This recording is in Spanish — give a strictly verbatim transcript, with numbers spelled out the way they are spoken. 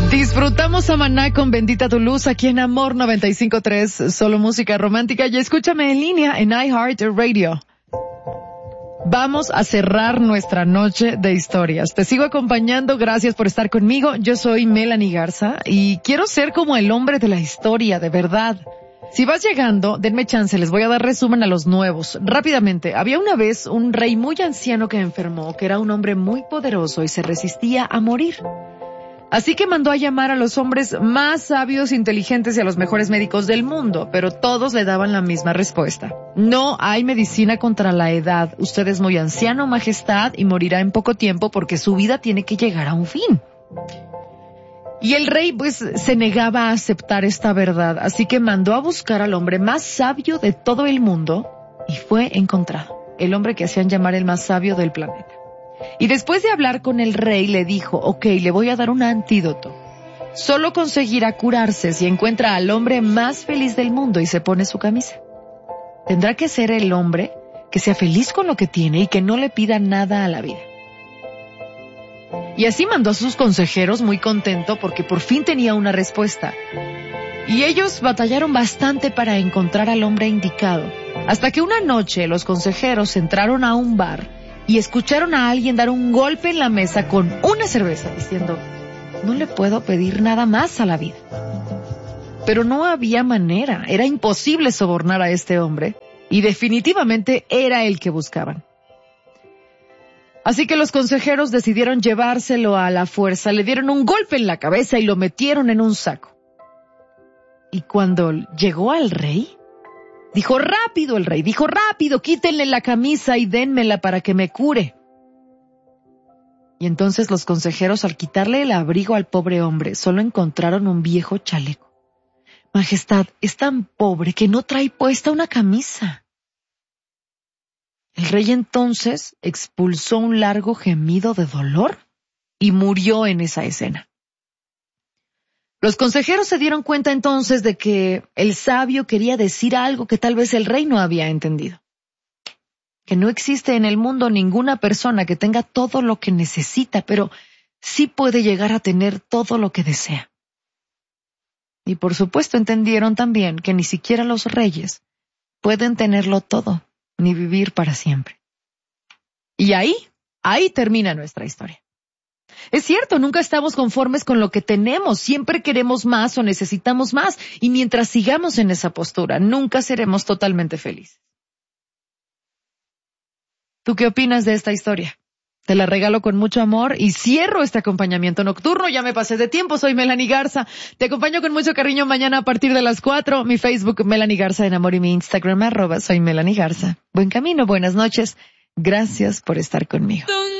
Disfrutamos a Maná con Bendita tu Luz aquí en Amor noventa y cinco punto tres, solo música romántica, y escúchame en línea en iHeartRadio. Vamos a cerrar nuestra noche de historias. Te sigo acompañando, gracias por estar conmigo. Yo soy Melanie Garza y quiero ser como el hombre de la historia, de verdad. Si vas llegando, denme chance, les voy a dar resumen a los nuevos. Rápidamente, había una vez un rey muy anciano que enfermó, que era un hombre muy poderoso y se resistía a morir. Así que mandó a llamar a los hombres más sabios, inteligentes y a los mejores médicos del mundo, pero todos le daban la misma respuesta. No hay medicina contra la edad. Usted es muy anciano, majestad, y morirá en poco tiempo porque su vida tiene que llegar a un fin. Y el rey, pues, se negaba a aceptar esta verdad, así que mandó a buscar al hombre más sabio de todo el mundo y fue encontrado, el hombre que hacían llamar el más sabio del planeta. Y después de hablar con el rey, le dijo, ok, le voy a dar un antídoto. Solo conseguirá curarse si encuentra al hombre más feliz del mundo y se pone su camisa. Tendrá que ser el hombre que sea feliz con lo que tiene y que no le pida nada a la vida. Y así mandó a sus consejeros muy contento porque por fin tenía una respuesta. Y ellos batallaron bastante para encontrar al hombre indicado, hasta que una noche los consejeros entraron a un bar y escucharon a alguien dar un golpe en la mesa con una cerveza, diciendo, no le puedo pedir nada más a la vida. Pero no había manera, era imposible sobornar a este hombre, y definitivamente era el que buscaban. Así que los consejeros decidieron llevárselo a la fuerza, le dieron un golpe en la cabeza y lo metieron en un saco. Y cuando llegó al rey, Dijo rápido el rey, dijo rápido, quítenle la camisa y dénmela para que me cure. Y entonces los consejeros, al quitarle el abrigo al pobre hombre, solo encontraron un viejo chaleco. Majestad, es tan pobre que no trae puesta una camisa. El rey entonces expulsó un largo gemido de dolor y murió en esa escena. Los consejeros se dieron cuenta entonces de que el sabio quería decir algo que tal vez el rey no había entendido. Que no existe en el mundo ninguna persona que tenga todo lo que necesita, pero sí puede llegar a tener todo lo que desea. Y por supuesto entendieron también que ni siquiera los reyes pueden tenerlo todo, ni vivir para siempre. Y ahí, ahí termina nuestra historia. Es cierto, nunca estamos conformes con lo que tenemos, siempre queremos más o necesitamos más, y mientras sigamos en esa postura, nunca seremos totalmente felices. ¿Tú qué opinas de esta historia? Te la regalo con mucho amor y cierro este acompañamiento nocturno. Ya me pasé de tiempo, soy Melanie Garza. Te acompaño con mucho cariño mañana a partir de las cuatro. Mi Facebook, Melanie Garza en Amor, y mi Instagram, arroba soy Melanie Garza. Buen camino, buenas noches. Gracias por estar conmigo.